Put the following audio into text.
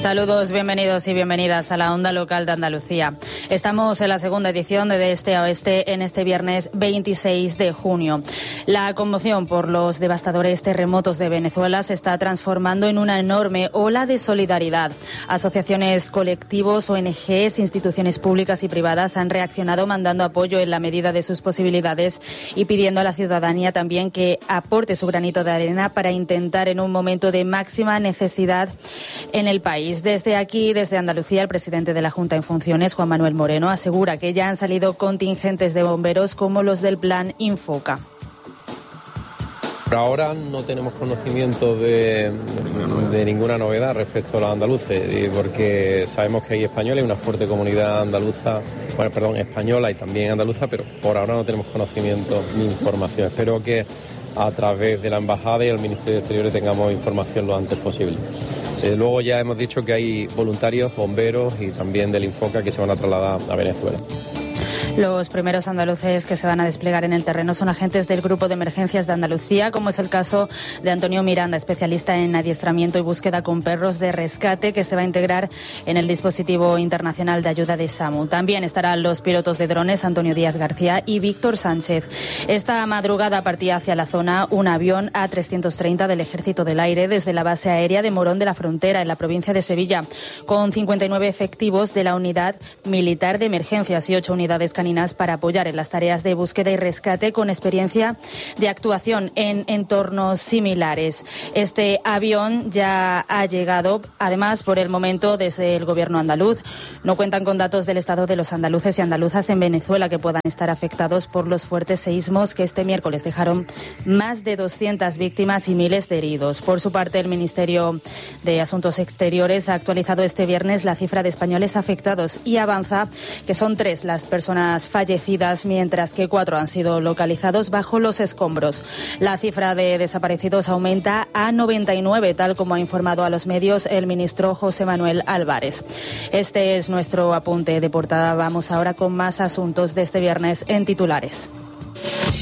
Saludos, bienvenidos y bienvenidas a la Onda Local de Andalucía. Estamos en la segunda edición de Este a Oeste en este viernes 26 de junio. La conmoción por los devastadores terremotos de Venezuela se está transformando en una enorme ola de solidaridad. Asociaciones, colectivos, ONGs, instituciones públicas y privadas han reaccionado mandando apoyo en la medida de sus posibilidades y pidiendo a la ciudadanía también que aporte su granito de arena para intentar en un momento de máxima necesidad en el país. Desde aquí, desde Andalucía, el presidente de la Junta en funciones, Juan Manuel Moreno, asegura que ya han salido contingentes de bomberos como los del Plan Infoca. Por ahora no tenemos conocimiento de ninguna novedad respecto a los andaluces, porque sabemos que hay españoles, una fuerte comunidad española y también andaluza, pero por ahora no tenemos conocimiento ni información. Espero que a través de la Embajada y el Ministerio de Exteriores tengamos información lo antes posible. Luego ya hemos dicho que hay voluntarios, bomberos y también del Infoca que se van a trasladar a Venezuela. Los primeros andaluces que se van a desplegar en el terreno son agentes del Grupo de Emergencias de Andalucía, como es el caso de Antonio Miranda, especialista en adiestramiento y búsqueda con perros de rescate, que se va a integrar en el dispositivo internacional de ayuda de SAMU. También estarán los pilotos de drones Antonio Díaz García y Víctor Sánchez. Esta madrugada partía hacia la zona un avión A330 del Ejército del Aire desde la base aérea de Morón de la Frontera, en la provincia de Sevilla, con 59 efectivos de la Unidad Militar de Emergencias y 8 unidades para apoyar en las tareas de búsqueda y rescate con experiencia de actuación en entornos similares. Este avión ya ha llegado, además, por el momento, desde el gobierno andaluz. No cuentan con datos del estado de los andaluces y andaluzas en Venezuela que puedan estar afectados por los fuertes seísmos que este miércoles dejaron más de 200 víctimas y miles de heridos. Por su parte, el Ministerio de Asuntos Exteriores ha actualizado este viernes la cifra de españoles afectados y avanza que son 3 las personas fallecidas, mientras que 4 han sido localizados bajo los escombros. La cifra de desaparecidos aumenta a 99, tal como ha informado a los medios el ministro José Manuel Álvarez. Este es nuestro apunte de portada. Vamos ahora con más asuntos de este viernes en titulares.